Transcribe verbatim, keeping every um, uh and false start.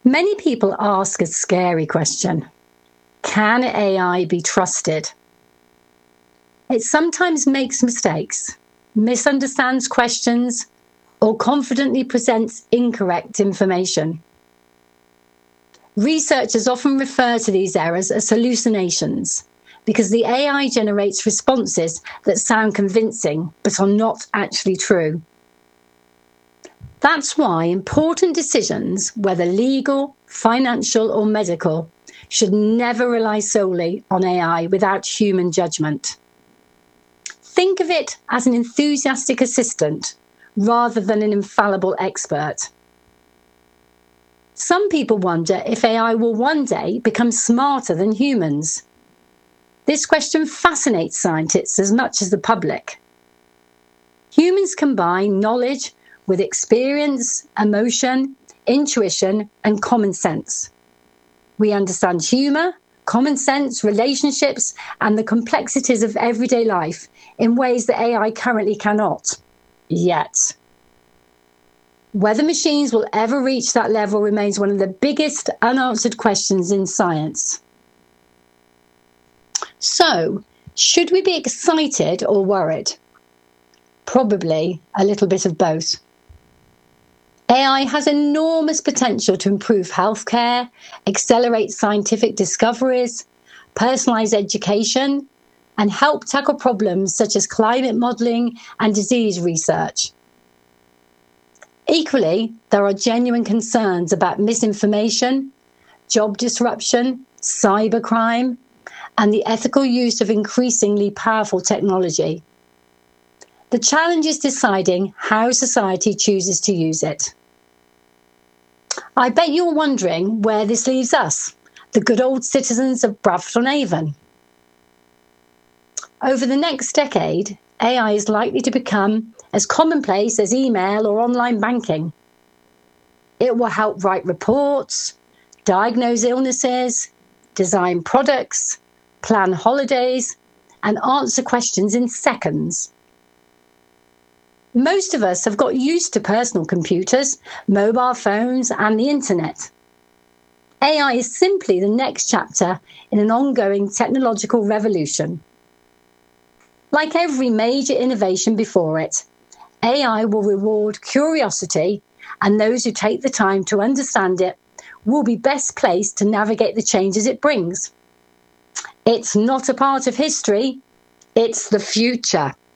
Many people ask a scary question. Can A I be trusted? It sometimes makes mistakes, misunderstands questions, or confidently presents incorrect information. Researchers often refer to these errors as hallucinations because the A I generates responses that sound convincing but are not actually true. That's why important decisions, whether legal, financial, or medical, should never rely solely on A I without human judgment. Think of it as an enthusiastic assistant rather than an infallible expert. Some people wonder if A I will one day become smarter than humans. This question fascinates scientists as much as the public. Humans combine knowledge with experience, emotion, intuition, and common sense. We understand humour, common sense, relationships, and the complexities of everyday life in ways that A I currently cannot, yet. Whether machines will ever reach that level remains one of the biggest unanswered questions in science. So, should we be excited or worried? Probably a little bit of both. A I has enormous potential to improve healthcare, accelerate scientific discoveries, personalise education, and help tackle problems such as climate modelling and disease research. Equally, there are genuine concerns about misinformation, job disruption, cybercrime, and the ethical use of increasingly powerful technology. The challenge is deciding how society chooses to use it. I bet you're wondering where this leaves us, the good old citizens of Bradford-on-Avon. Over the next decade, A I is likely to become as commonplace as email or online banking. It will help write reports, diagnose illnesses, design products, plan holidays, and answer questions in seconds. Most of us have got used to personal computers, mobile phones, and the internet. A I is simply the next chapter in an ongoing technological revolution. Like every major innovation before it, A I will reward curiosity, and those who take the time to understand it will be best placed to navigate the changes it brings. It's not a part of history, it's the future.